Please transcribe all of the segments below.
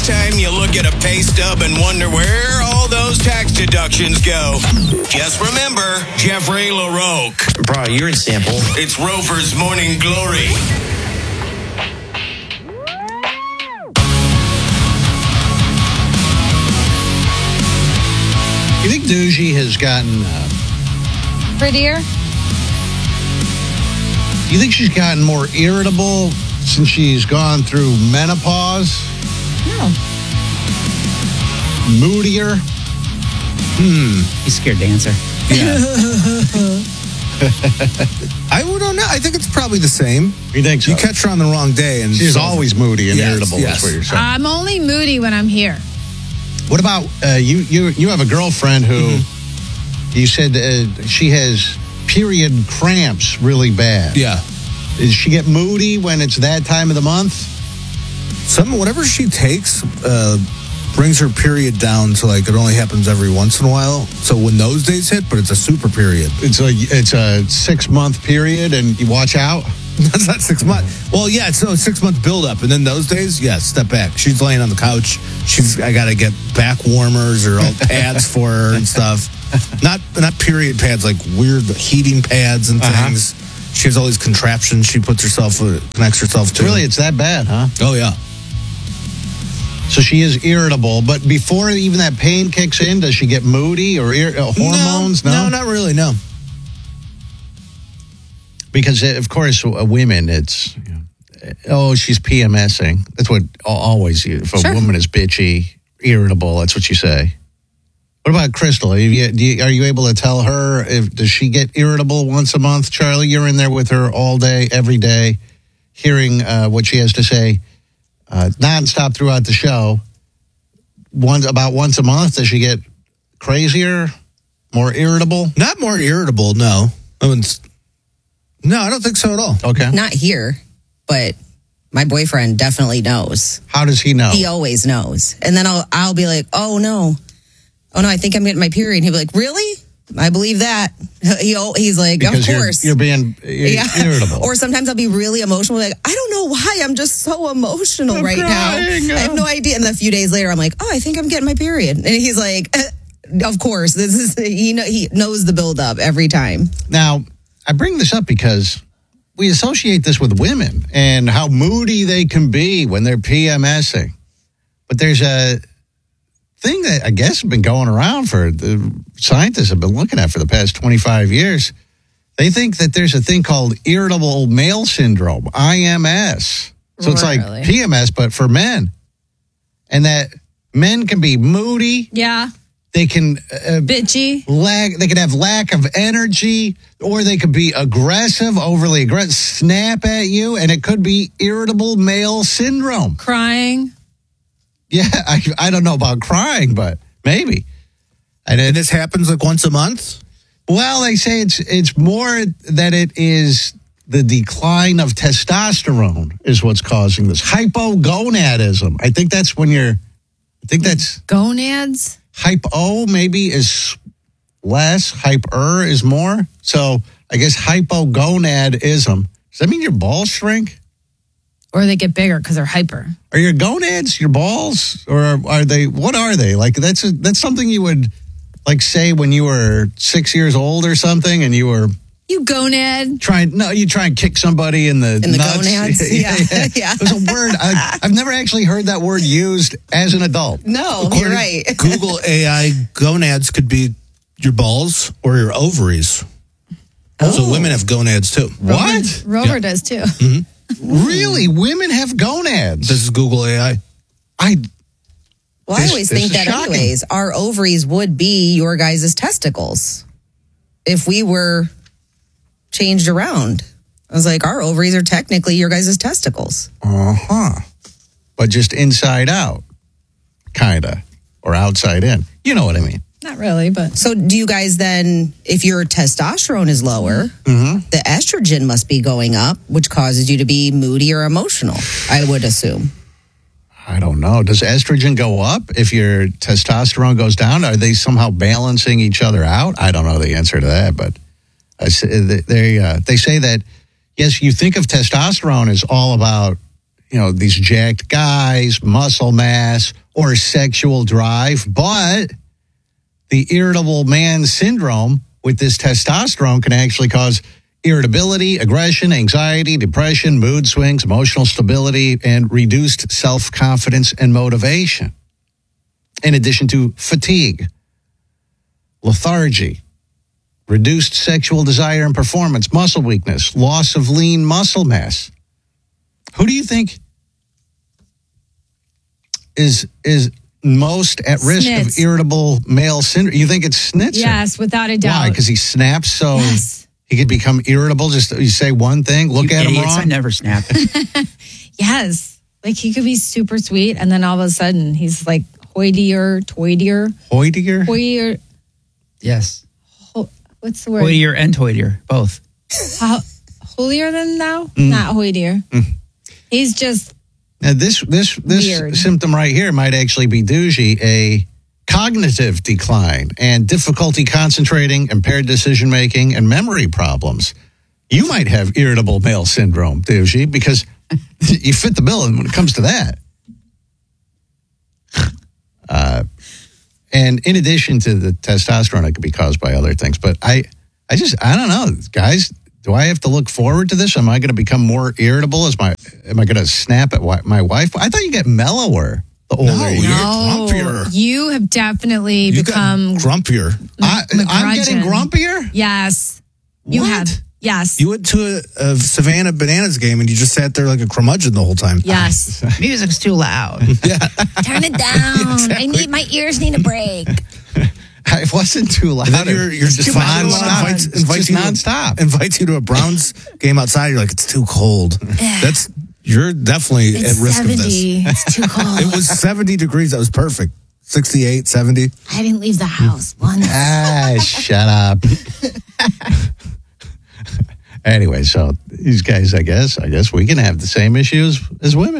next time you look at a pay stub and wonder where all those tax deductions go, just remember Jeffrey LaRoque. Bro, you're in sample. It's Rover's Morning Glory. You think Doogie has gotten... prettier? You think she's gotten more irritable since she's gone through menopause? No. Moodier? He's scared to answer. Yeah. I don't know. I think it's probably the same. You think so? You catch her on the wrong day, and She's always moody and irritable. Yes. Is what you're saying. I'm only moody when I'm here. What about you have a girlfriend who you said she has period cramps really bad. Yeah. Does she get moody when it's that time of the month? Whatever she takes brings her period down to like it only happens every once in a while. So when those days hit, but it's a super period. It's a 6-month period, and you watch out. That's not 6 months. Well, yeah, it's a 6-month buildup, and then those days, yeah, step back. She's laying on the couch. I got to get back warmers or pads for her and stuff. Not period pads, like weird heating pads and things. She has all these contraptions she connects herself to. Really, it's that bad, huh? Oh yeah. So she is irritable, but before even that pain kicks in, does she get moody or hormones? No, not really. No. Because, of course, women, it's, she's PMSing. That's what always, if a woman is bitchy, irritable, that's what you say. What about Crystal? Are you able to tell her, does she get irritable once a month? Charlie, you're in there with her all day, every day, hearing what she has to say nonstop throughout the show. About once a month, does she get crazier, more irritable? Not more irritable, no. No, I don't think so at all. Okay. Not here, but my boyfriend definitely knows. How does he know? He always knows. And then I'll be like, oh no, I think I'm getting my period. And he'll be like, really? I believe that. He's like, because of course. You're being irritable. Or sometimes I'll be really emotional. Like, I don't know why. I'm just so emotional right crying. now. I have no idea. And then a few days later, I'm like, I think I'm getting my period. And he's like, of course. He knows the buildup every time. Now, I bring this up because we associate this with women and how moody they can be when they're PMSing. But there's a thing that I guess has been going around for the scientists have been looking at for the past 25 years. They think that there's a thing called irritable male syndrome, IMS. So it's like PMS, but for men. And that men can be moody. Yeah. They can bitchy. They can have lack of energy, or they could be aggressive, overly aggressive, snap at you, and it could be irritable male syndrome. Crying. Yeah, I don't know about crying, but maybe. And this happens like once a month? Well, they say it's more that it is the decline of testosterone is what's causing this. Hypogonadism. I think that's gonads. Hypo maybe is less, hyper is more. So I guess hypogonadism. Does that mean your balls shrink? Or they get bigger because they're hyper. Are your gonads your balls? Or are they, what are they? Like that's something you would like say when you were 6 years old or something and you were... You gonad. You try and kick somebody in the nuts. Gonads? Yeah. It was a word. I've never actually heard that word used as an adult. No, you're right. Google AI, gonads could be your balls or your ovaries. So women have gonads too. What? Rover does too. Mm-hmm. Really? Women have gonads? This is Google AI. I always think that shocking. anyways, our ovaries would be your guys' testicles if we were changed around. I was like, our ovaries are technically your guys' testicles. But just inside out, kind of, or outside in. You know what I mean? Not really, but... So do you guys then, if your testosterone is lower, the estrogen must be going up, which causes you to be moody or emotional, I would assume. I don't know. Does estrogen go up if your testosterone goes down? Are they somehow balancing each other out? I don't know the answer to that, but they say that, yes, you think of testosterone as all about these jacked guys, muscle mass, or sexual drive, but the irritable man syndrome with this testosterone can actually cause irritability, aggression, anxiety, depression, mood swings, emotional stability, and reduced self-confidence and motivation. In addition to fatigue, lethargy, reduced sexual desire and performance, muscle weakness, loss of lean muscle mass. Who do you think is most at risk of Snitz. irritable male syndrome? You think it's Snitzer? Yes, without a doubt. Why? Because he snaps so Yes. he could become irritable. Just you say one thing, look at him Idiots, I wrong. never snap. Yes. Like he could be super sweet and then all of a sudden he's like hoidier. Hoidier? Yes. What's the word? Hoitier and toitier, both. Holier than thou? Mm. Not hoidier. He's just Now this Weird. symptom right here might actually be douchey, a cognitive decline and difficulty concentrating, impaired decision making, and memory problems. You might have irritable male syndrome, douchey, because you fit the bill when it comes to that. And in addition to the testosterone, it could be caused by other things. But I don't know, guys. Do I have to look forward to this? Am I going to become more irritable? Am I going to snap at my wife? I thought you get mellower the older No, you you're get. grumpier. you have definitely You become got grumpier. I'm getting grumpier? Yes. You What? have. Yes. You went to a Savannah Bananas game and you just sat there like a curmudgeon the whole time. Yes. Music's too loud. Turn it down. My ears need a break. I wasn't too loud. And then your just father-in-law invites you nonstop. invites you to a Browns game outside. You're like, it's too cold. You're definitely It's at risk 70. of this. It's too cold. It was 70 degrees. That was perfect. 68, 70. I didn't leave the house once. Shut up. Anyway, so these guys, I guess we can have the same issues as women.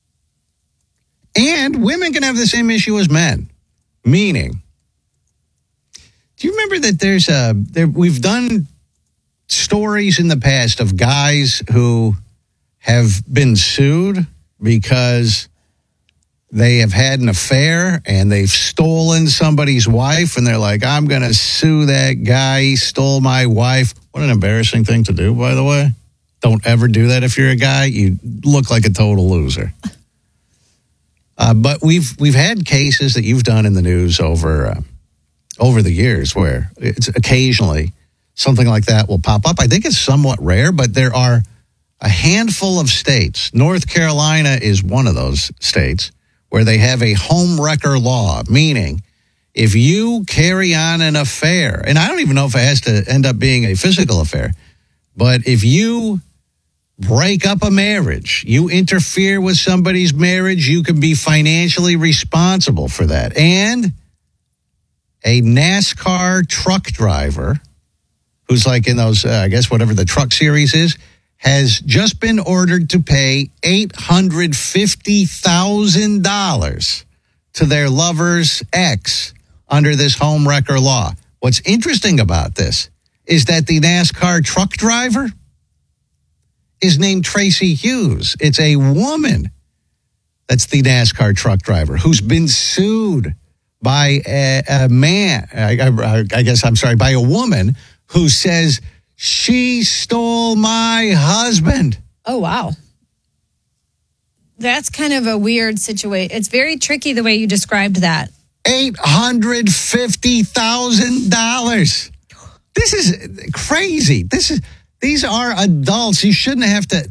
And women can have the same issue as men. Meaning, do you remember that we've done stories in the past of guys who have been sued because they have had an affair and they've stolen somebody's wife and they're like, I'm going to sue that guy. He stole my wife. What an embarrassing thing to do, by the way. Don't ever do that if you're a guy. You look like a total loser. But we've had cases that you've done in the news over the years where it's occasionally something like that will pop up. I think it's somewhat rare, but there are a handful of states. North Carolina is one of those states where they have a home wrecker law, meaning if you carry on an affair, and I don't even know if it has to end up being a physical affair, but if you break up a marriage, you interfere with somebody's marriage, you can be financially responsible for that. And a NASCAR truck driver who's like in those, I guess, whatever the truck series is, has just been ordered to pay $850,000 to their lover's ex under this home wrecker law. What's interesting about this is that the NASCAR truck driver is named Tracy Hughes. It's a woman that's the NASCAR truck driver who's been sued by a man, by a woman who says she stole my husband. Oh, wow. That's kind of a weird situation. It's very tricky the way you described that. $850,000. This is crazy. These are adults. You shouldn't have to.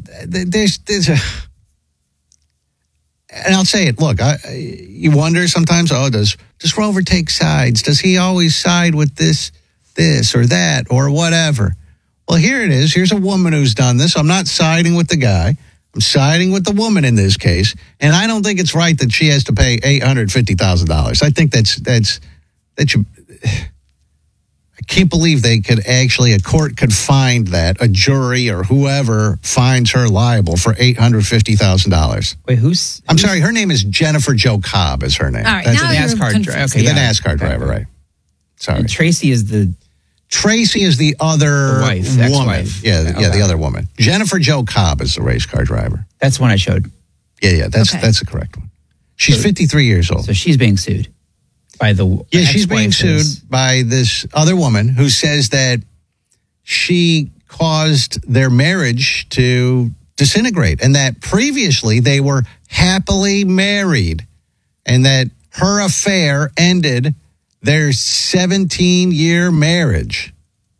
And I'll say it. Look, you wonder sometimes. Oh, does Rover take sides? Does he always side with this or that or whatever? Well, here it is. Here's a woman who's done this. I'm not siding with the guy. I'm siding with the woman in this case, and I don't think it's right that she has to pay $850,000. I think that should. I can't believe a court could find that, a jury or whoever finds her liable for $850,000. Wait, who's? I'm sorry, her name is Jennifer Jo Cobb is her name. All right, That's now it. you're NASCAR confused. driver. Okay, The yeah. NASCAR driver, right. Sorry. And Tracy is the Tracy is the other The wife, woman. ex-wife. Yeah, Okay. the other woman. Jennifer Jo Cobb is the race car driver. That's one I showed. Yeah, that's Okay. the correct one. She's 53 years old. So she's being sued by the Yeah, she's being ex-wife sued by this other woman who says that she caused their marriage to disintegrate and that previously they were happily married and that her affair ended their 17-year marriage.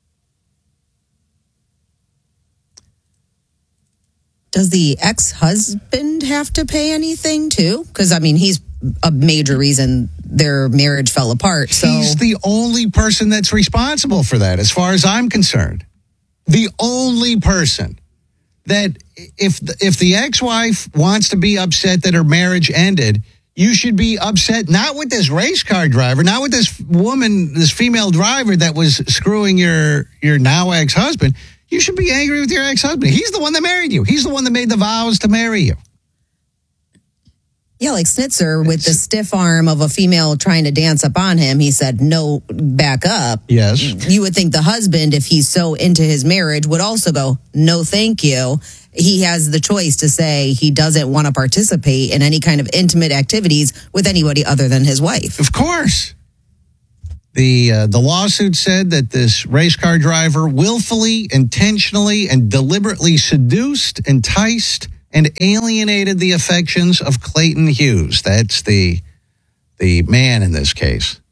Does the ex-husband have to pay anything too? Because, I mean, he's a major reason their marriage fell apart. So He's the only person that's responsible for that, as far as I'm concerned. The only person that if the ex-wife wants to be upset that her marriage ended, you should be upset not with this race car driver, not with this woman, this female driver that was screwing your now ex-husband. You should be angry with your ex-husband. He's the one that married you. He's the one that made the vows to marry you. yeah, like Snitzer with the stiff arm of a female trying to dance up on him, he said, no, back up. Yes. You would think the husband, if he's so into his marriage, would also go, no, thank you. He has the choice to say he doesn't want to participate in any kind of intimate activities with anybody other than his wife. Of course. The lawsuit said that this race car driver willfully, intentionally, and deliberately seduced, enticed, and alienated the affections of Clayton Hughes. That's the man in this case.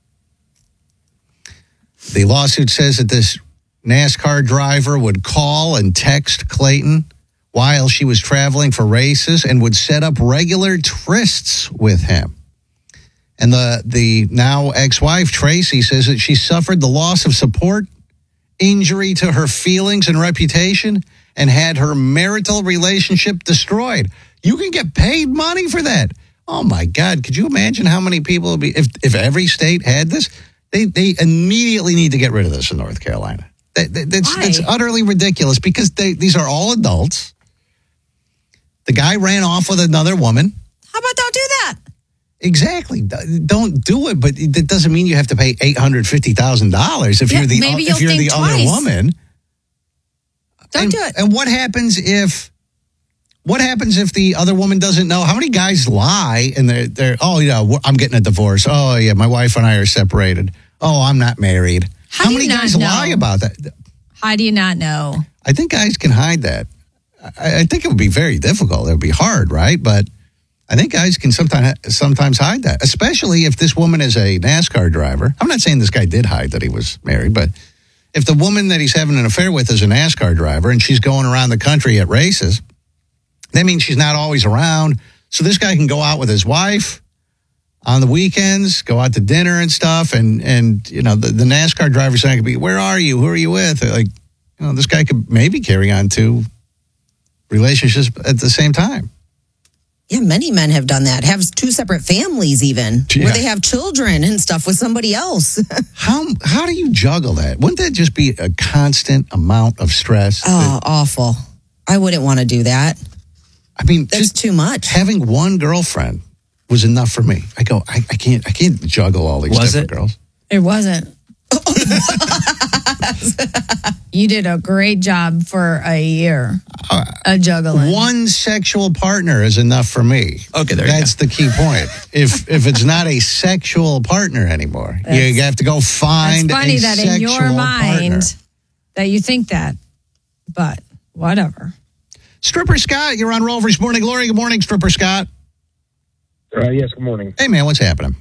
The lawsuit says that this NASCAR driver would call and text Clayton while she was traveling for races and would set up regular trysts with him. And the now ex-wife, Tracy, says that she suffered the loss of support, injury to her feelings and reputation, and had her marital relationship destroyed. You can get paid money for that. Oh, my God. Could you imagine how many people would be, if every state had this? They immediately need to get rid of this in North Carolina. That's utterly ridiculous because these are all adults. The guy ran off with another woman. How about don't do that? Exactly. Don't do it, but that doesn't mean you have to pay $850,000 if Yeah, you're the maybe you'll if you're the think other twice. woman. Don't do it. And what happens if the other woman doesn't know? How many guys lie and they're oh yeah, I'm getting a divorce. Oh yeah, my wife and I are separated. Oh, I'm not married. How do you many not guys know? lie about that? How do you not know? I think guys can hide that. I think it would be very difficult. It would be hard, right? But I think guys can sometimes hide that, especially if this woman is a NASCAR driver. I'm not saying this guy did hide that he was married, but if the woman that he's having an affair with is a NASCAR driver and she's going around the country at races, that means she's not always around. So this guy can go out with his wife on the weekends, go out to dinner and stuff, and you know the NASCAR driver's not going to be, where are you? Who are you with? Like, you know, this guy could maybe carry on two relationships at the same time. Yeah, many men have done that. Have two separate families even, Yeah. where they have children and stuff with somebody else. How do you juggle that? Wouldn't that just be a constant amount of stress? Oh, awful. I wouldn't want to do that. I mean, That's just too much. having one girlfriend was enough for me. I go, I can't juggle all these Was different it? girls. It wasn't. You did a great job for a year. Juggling. One sexual partner is enough for me. Okay, there you That's the key point. If it's not a sexual partner anymore, you have to go find It's funny a that in sexual your mind partner. that you think that, but whatever. Stripper Scott, you're on Rover's Morning Glory. Good morning, Stripper Scott. Yes, good morning. Hey, man, what's happening?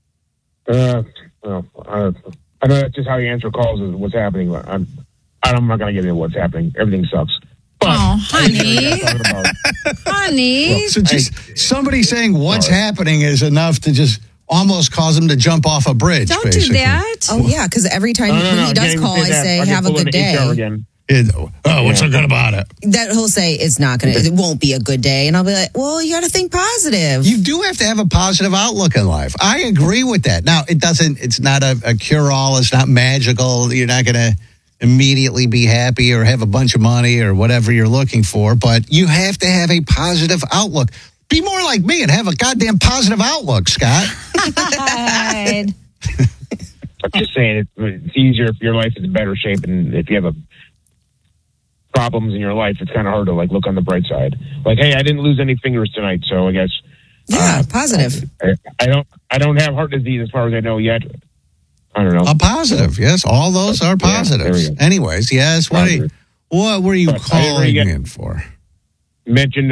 I know that's just how you answer calls is what's happening. I'm not going to get into what's happening. Everything sucks. But Oh, honey. talking about, Honey. So just somebody saying what's happening is enough to just almost cause him to jump off a bridge. Don't basically. do that. Oh, yeah, because every time no, when he can't does even call, say I that. say, I'll get have a pulled good into HR day. again. What's so good about it? That he'll say it's not going to, it won't be a good day. And I'll be like, well, you got to think positive. You do have to have a positive outlook in life. I agree with that. Now, it's not a cure-all. It's not magical. You're not going to immediately be happy or have a bunch of money or whatever you're looking for, but you have to have a positive outlook. Be more like me and have a goddamn positive outlook, Scott. God. I'm just saying it's easier if your life is in better shape and if you have problems in your life, it's kind of hard to like look on the bright side. Like, hey, I didn't lose any fingers tonight, so I guess positive. I don't have heart disease as far as I know yet. I don't know. A positive, yes. All those are positives. there we go. Anyways, yes. What were you calling in for? Mentioned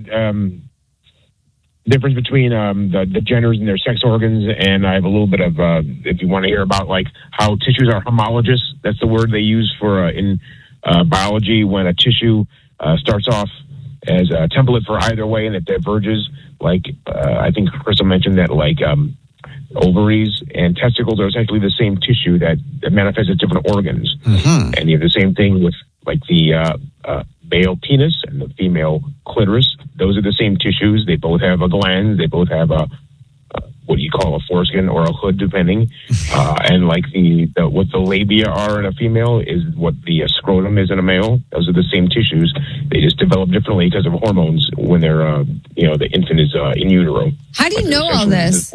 difference between the genders and their sex organs, and I have a little bit of if you want to hear about like how tissues are homologous. That's the word they use for in biology when a tissue starts off as a template for either way and it diverges. Like I think Crystal mentioned that like ovaries and testicles are essentially the same tissue that manifests as different organs, and you have the same thing with like the male penis and the female clitoris. Those are the same tissues. They both have a gland. They both have a what do you call a foreskin or a hood, depending. And like what the labia are in a female is what the scrotum is in a male. Those are the same tissues. They just develop differently because of hormones when they're the infant is in utero. How do you know all this?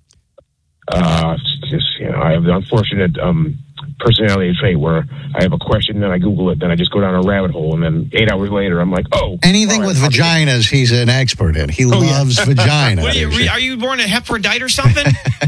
I have the unfortunate personality trait where I have a question, then I Google it, then I just go down a rabbit hole, and then 8 hours later, I'm like, anything with vaginas, he's an expert in. He loves vagina. Are you born a Hermaphrodite or something?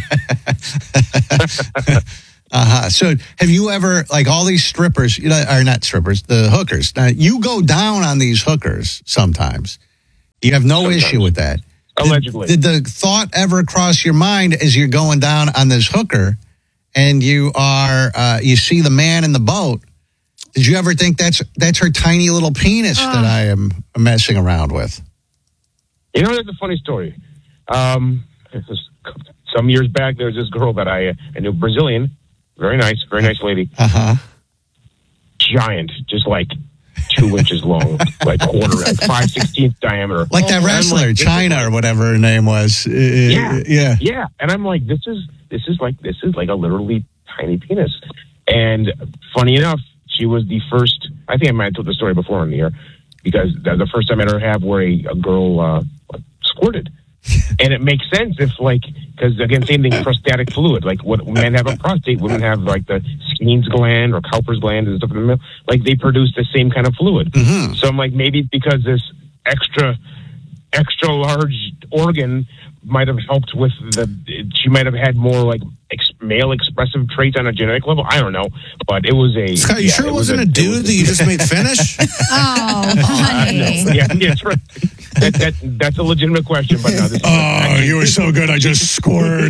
So, have you ever like all these strippers? Are not strippers, the hookers. Now, you go down on these hookers sometimes. You have no issue with that. Allegedly. Did the thought ever cross your mind as you're going down on this hooker and you see the man in the boat? Did you ever think that's her tiny little penis that I am messing around with? There's a funny story. Some years back, there was this girl that I knew, Brazilian, very nice lady. Giant, just like 2 inches long, like quarter, 5/16 diameter. Like that wrestler, like, China or whatever her name was. Yeah. And I'm like, this is like a literally tiny penis. And funny enough, she was the first. I think I might have told the story before on the air because the first time I ever have where a girl squirted. And it makes sense if because again, same thing, prostatic fluid. Like what men have a prostate, women have like the Skene's gland or Cowper's gland and stuff in the middle. Like they produce the same kind of fluid. So I'm like, maybe because this extra large organ might have helped with she might have had more like male expressive traits on a genetic level. I don't know, but it was a. Scott, you sure it wasn't a dude that you just made finish? Oh, honey. Yeah, that's right. That's a legitimate question, but no. You were so good, I just squirted.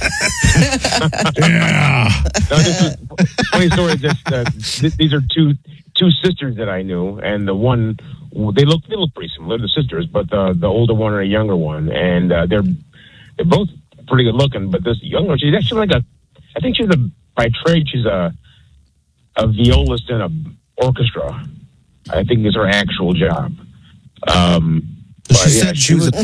Yeah. No, this is funny story. These are two sisters that I knew, and the one they look pretty similar, the sisters, but the older one and a younger one, and they're both pretty good looking. But this younger one, she's actually I think by trade she's a violist in an orchestra. I think is her actual job. She said she was.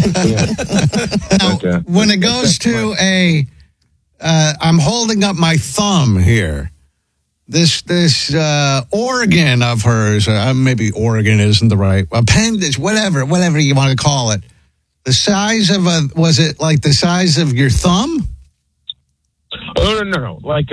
Now, when it goes to I'm holding up my thumb here. This organ of hers, maybe organ isn't the right appendage, whatever you want to call it. The size of was it like the size of your thumb? Oh no. Like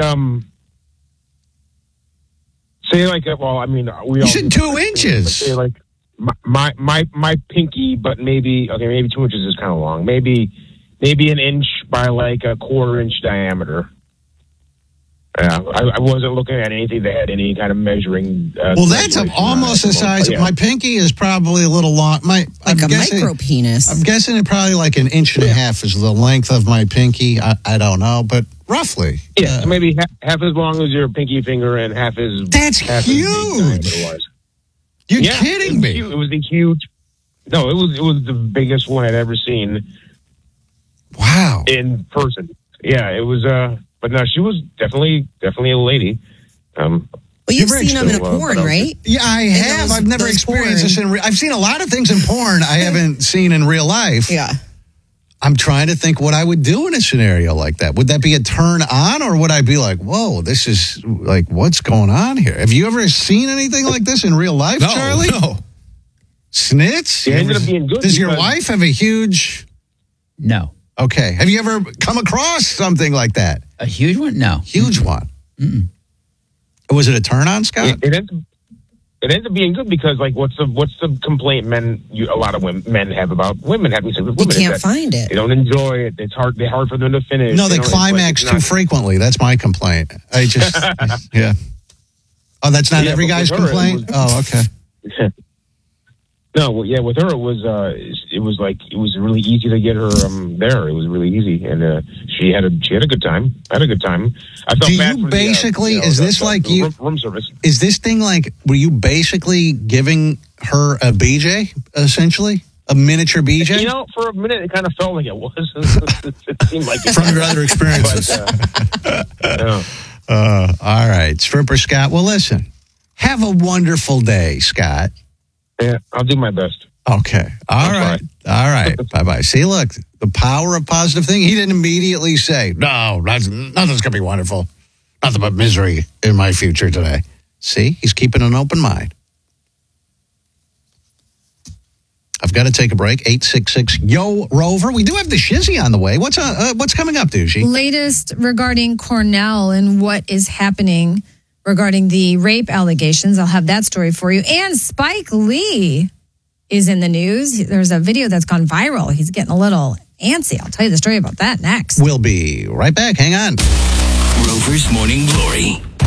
say like we. You said 2 inches. Say like my pinky, but maybe 2 inches is kind of long. Maybe an inch by like a quarter inch diameter. Yeah, I wasn't looking at anything that had any kind of measuring. Well, that's almost the size. My pinky is probably a little long. I'm guessing, micro penis. I'm guessing it probably like an inch and a half is the length of my pinky. I don't know, but roughly. Yeah, so maybe half as long as your pinky finger and half as. That's huge. You're kidding me. It was a huge. No, it was the biggest one I'd ever seen. Wow. In person. Yeah, it was. But no, she was definitely a lady. Well, you've seen them in a porn, right? Yeah, I have. I've never experienced this in. I've seen a lot of things in porn I haven't seen in real life. Yeah. I'm trying to think what I would do in a scenario like that. Would that be a turn on, or would I be like, "Whoa, this is like what's going on here"? Have you ever seen anything like this in real life, Charlie? No. Snits? It ended up being good. Does your wife have a huge? No. Okay. Have you ever come across something like that? A huge one? No. Huge one. Mm-mm. Was it a turn on, Scott? It it ends up being good because, like, what's the complaint a lot of men have about women having sex with You women? can't find it. They don't enjoy it. It's hard. They're hard for them to finish. No, they You know, climax it's too frequently. That's my complaint. I just, yeah. Oh, that's not Yeah, every but guy's with her, it complaint? was- Oh, okay. No, well, yeah, with her it was really easy to get her there. It was really easy, and she had a good time. I had a good time. I felt Do bad you for basically, is this like the you, room service? is this thing like, were you basically giving her a BJ, essentially? A miniature BJ? You know, for a minute it kind of felt like it was. It seemed like it. From your other experiences. Yeah. All right, Stripper Scott. Well, listen, have a wonderful day, Scott. Yeah, I'll do my best. Okay. All right. Bye-bye. See, look, the power of positive thinking. He didn't immediately say, no, nothing's going to be wonderful. Nothing but misery in my future today. See, he's keeping an open mind. I've got to take a break. 866-YO-ROVER. We do have the shizzy on the way. What's coming up, Doogie? Latest regarding Cornell and what is happening regarding the rape allegations. I'll have that story for you. And Spike Lee is in the news. There's a video that's gone viral. He's getting a little antsy. I'll tell you the story about that next. We'll be right back. Hang on. Rover's Morning Glory.